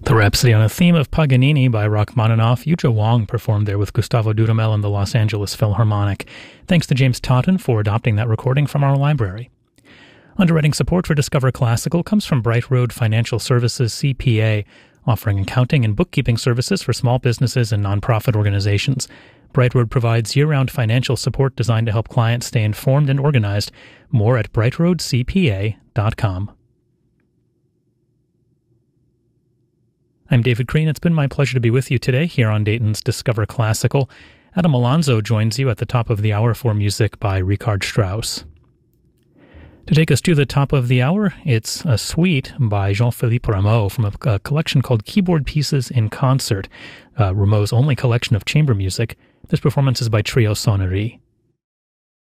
The Rhapsody on a Theme of Paganini by Rachmaninoff. Yuja Wong performed there with Gustavo Dudamel and the Los Angeles Philharmonic. Thanks to James Totten for adopting that recording from our library. Underwriting support for Discover Classical comes from Bright Road Financial Services, CPA, offering accounting and bookkeeping services for small businesses and nonprofit organizations. Bright Road provides year-round financial support designed to help clients stay informed and organized. More at brightroadcpa.com. I'm David Crean. It's been my pleasure to be with you today here on Dayton's Discover Classical. Adam Alonso joins you at the top of the hour for music by Richard Strauss. To take us to the top of the hour, it's a suite by Jean-Philippe Rameau from a collection called Keyboard Pieces in Concert, Rameau's only collection of chamber music. This performance is by Trio Sonnerie.